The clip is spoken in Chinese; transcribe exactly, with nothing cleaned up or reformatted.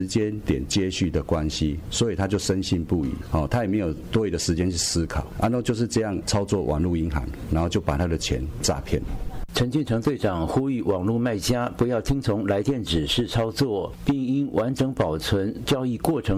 时间点接续的关系，所以他就深信不疑，哦，他也没有多余的时间去思考，然后就是这样操作网络银行，然后就把他的钱诈骗。 陈建成队长呼吁网络卖家不要听从来电指示操作，并应完整保存交易过程